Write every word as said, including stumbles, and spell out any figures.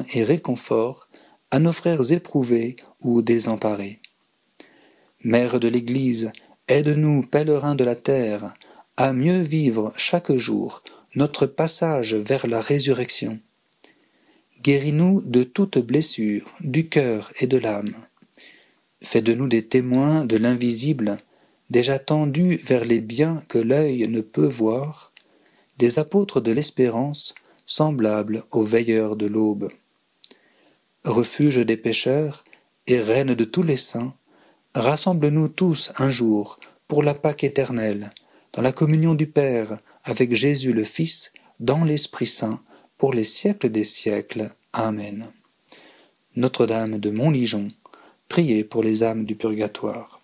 et réconfort à nos frères éprouvés ou désemparés. Mère de l'Église, aide-nous, pèlerins de la terre, à mieux vivre chaque jour notre passage vers la résurrection. Guéris-nous de toute blessure du cœur et de l'âme. Fais de nous des témoins de l'invisible, déjà tendus vers les biens que l'œil ne peut voir, des apôtres de l'espérance, semblables aux veilleurs de l'aube. Refuge des pécheurs et reine de tous les saints, rassemble-nous tous un jour pour la Pâque éternelle, dans la communion du Père, avec Jésus le Fils, dans l'Esprit Saint, pour les siècles des siècles. Amen. Notre-Dame de Montligeon, priez pour les âmes du purgatoire.